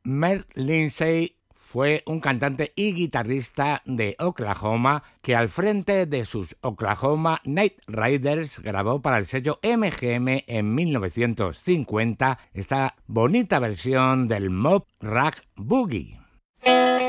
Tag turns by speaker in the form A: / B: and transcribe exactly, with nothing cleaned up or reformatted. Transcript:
A: Mert Lindsey fue un cantante y guitarrista de Oklahoma que al frente de sus Oklahoma Night Riders grabó para el sello M G M en mil novecientos cincuenta esta bonita versión del Mob Rag Boogie.